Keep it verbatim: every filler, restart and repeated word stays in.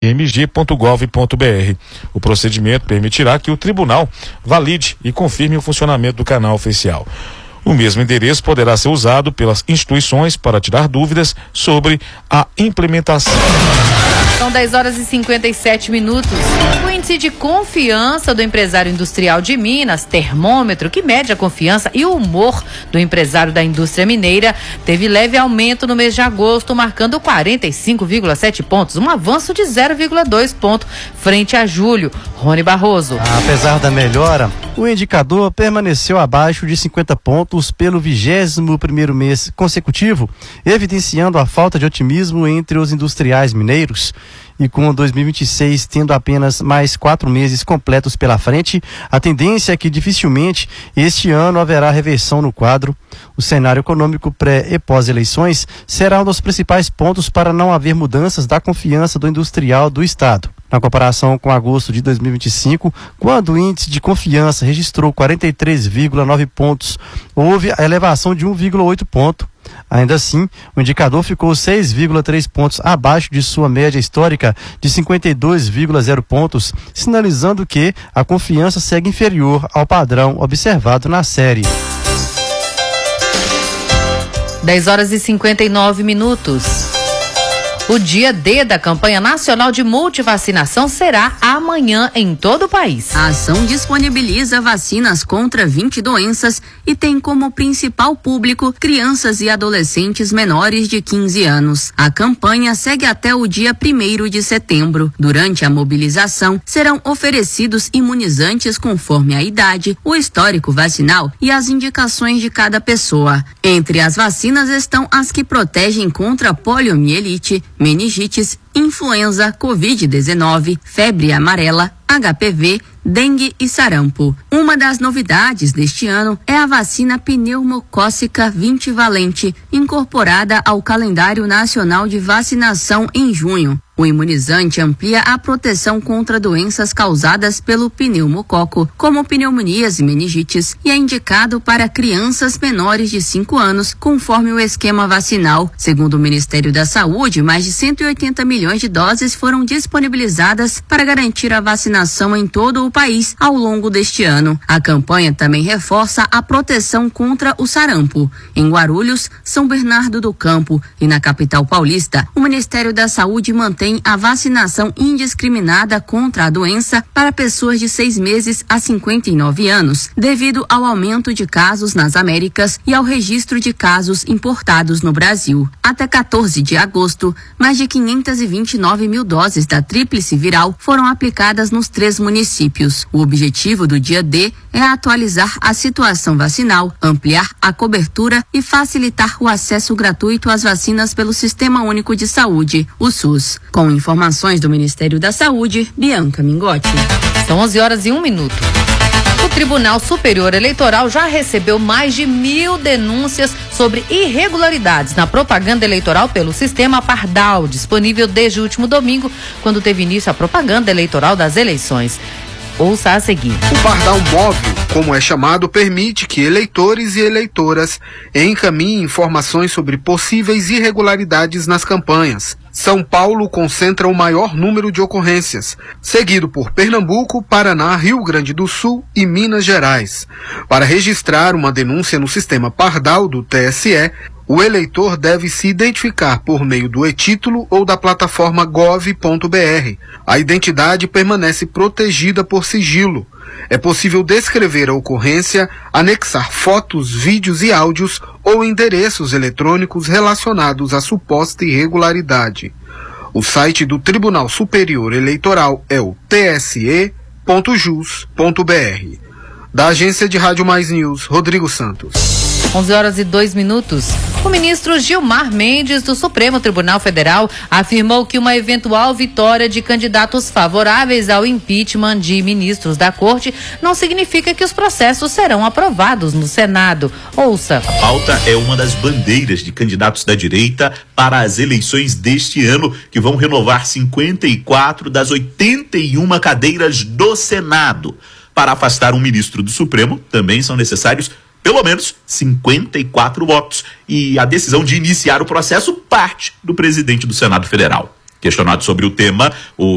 m g ponto gov ponto b r. O procedimento permitirá que o tribunal valide e confirme o funcionamento do canal oficial. O mesmo endereço poderá ser usado pelas instituições para tirar dúvidas sobre a implementação. São dez horas e cinquenta e sete minutos. O índice de confiança do empresário industrial de Minas, termômetro, que mede a confiança e o humor do empresário da indústria mineira, teve leve aumento no mês de agosto, marcando quarenta e cinco vírgula sete pontos, um avanço de zero vírgula dois ponto frente a julho. Rony Barroso. Apesar da melhora, o indicador permaneceu abaixo de cinquenta pontos pelo vigésimo primeiro mês consecutivo, evidenciando a falta de otimismo entre os industriais mineiros. E com dois mil e vinte e seis tendo apenas mais quatro meses completos pela frente, a tendência é que dificilmente este ano haverá reversão no quadro. O cenário econômico pré e pós-eleições será um dos principais pontos para não haver mudanças da confiança do industrial do Estado. Na comparação com agosto de dois mil e vinte e cinco, quando o índice de confiança registrou quarenta e três vírgula nove pontos, houve a elevação de um vírgula oito ponto. Ainda assim, o indicador ficou seis vírgula três pontos abaixo de sua média histórica de cinquenta e dois vírgula zero pontos, sinalizando que a confiança segue inferior ao padrão observado na série. dez horas e cinquenta e nove minutos. O dia D da campanha nacional de multivacinação será amanhã em todo o país. A ação disponibiliza vacinas contra vinte doenças e tem como principal público crianças e adolescentes menores de quinze anos. A campanha segue até o dia primeiro de setembro. Durante a mobilização, serão oferecidos imunizantes conforme a idade, o histórico vacinal e as indicações de cada pessoa. Entre as vacinas estão as que protegem contra poliomielite, meningites, influenza, covid dezenove, febre amarela, H P V, dengue e sarampo. Uma das novidades deste ano é a vacina pneumocócica vinte valente, incorporada ao calendário nacional de vacinação em junho. O imunizante amplia a proteção contra doenças causadas pelo pneumococo, como pneumonias e meningites, e é indicado para crianças menores de cinco anos, conforme o esquema vacinal. Segundo o Ministério da Saúde, mais de cento e oitenta milhões de doses foram disponibilizadas para garantir a vacinação em todo o país ao longo deste ano. A campanha também reforça a proteção contra o sarampo. Em Guarulhos, São Bernardo do Campo e na capital paulista, o Ministério da Saúde mantém a vacinação indiscriminada contra a doença para pessoas de seis meses a cinquenta e nove anos, devido ao aumento de casos nas Américas e ao registro de casos importados no Brasil. Até quatorze de agosto, mais de quinhentas e vinte e nove mil doses da tríplice viral foram aplicadas nos três municípios. O objetivo do dia D é atualizar a situação vacinal, ampliar a cobertura e facilitar o acesso gratuito às vacinas pelo Sistema Único de Saúde, o SUS. Com informações do Ministério da Saúde, Bianca Mingotti. São onze horas e um minuto. O Tribunal Superior Eleitoral já recebeu mais de mil denúncias sobre irregularidades na propaganda eleitoral pelo sistema Pardal, disponível desde o último domingo, quando teve início a propaganda eleitoral das eleições. Ouça a seguir. O Pardal Móvel, como é chamado, permite que eleitores e eleitoras encaminhem informações sobre possíveis irregularidades nas campanhas. São Paulo concentra o maior número de ocorrências, seguido por Pernambuco, Paraná, Rio Grande do Sul e Minas Gerais. Para registrar uma denúncia no sistema Pardal do T S E, o eleitor deve se identificar por meio do e-título ou da plataforma gov ponto br. A identidade permanece protegida por sigilo. É possível descrever a ocorrência, anexar fotos, vídeos e áudios ou endereços eletrônicos relacionados à suposta irregularidade. O site do Tribunal Superior Eleitoral é o t s e ponto jus ponto br. Da Agência de Rádio Mais News, Rodrigo Santos. onze horas e dois minutos. O ministro Gilmar Mendes, do Supremo Tribunal Federal, afirmou que uma eventual vitória de candidatos favoráveis ao impeachment de ministros da Corte não significa que os processos serão aprovados no Senado. Ouça. A pauta é uma das bandeiras de candidatos da direita para as eleições deste ano, que vão renovar cinquenta e quatro das oitenta e uma cadeiras do Senado. Para afastar um ministro do Supremo, também são necessários pelo menos cinquenta e quatro votos. E a decisão de iniciar o processo parte do presidente do Senado Federal. Questionado sobre o tema, o